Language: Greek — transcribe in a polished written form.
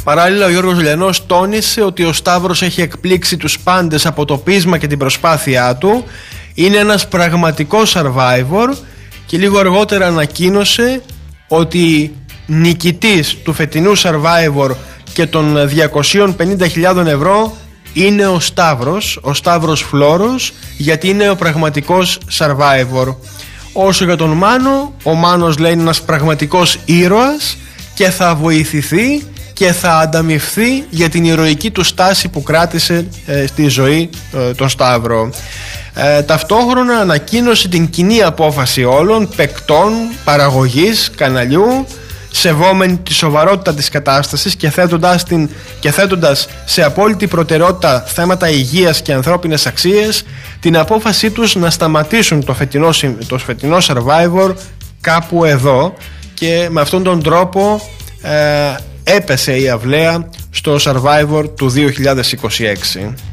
Παράλληλα, ο Γιώργος Λιανός τόνισε ότι ο Σταύρος έχει εκπλήξει τους πάντες από το πείσμα και την προσπάθειά του. Είναι ένας πραγματικός survivor και λίγο αργότερα ανακοίνωσε ότι νικητής του φετινού survivor και των 250.000 ευρώ είναι ο Σταύρος Φλόρος, γιατί είναι ο πραγματικός survivor. Όσο για τον Μάνο, ο Μάνος λέει είναι ένας πραγματικός ήρωας και θα βοηθηθεί και θα ανταμοιφθεί για την ηρωική του στάση που κράτησε στη ζωή τον Σταύρο. Ταυτόχρονα ανακοίνωσε την κοινή απόφαση όλων, παικτών, παραγωγής, καναλιού, σεβόμενη τη σοβαρότητα της κατάστασης και θέτοντας σε απόλυτη προτεραιότητα θέματα υγείας και ανθρώπινες αξίες, την απόφασή τους να σταματήσουν το φετινό Survivor κάπου εδώ, και με αυτόν τον τρόπο έπεσε η αυλαία στο Survivor του 2026.